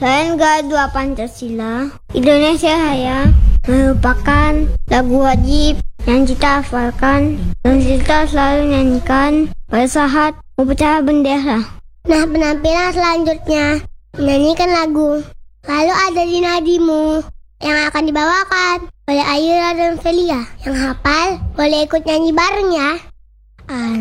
Selain Gardu Pancasila, Indonesia Raya merupakan lagu wajib yang kita hafalkan dan kita selalu nyanyikan pada saat upacara bendera. Nah, penampilan selanjutnya menyanyikan lagu Lalu Ada di Nadimu yang akan dibawakan oleh Ayura dan Felia. Yang hafal boleh ikut nyanyi bareng ya.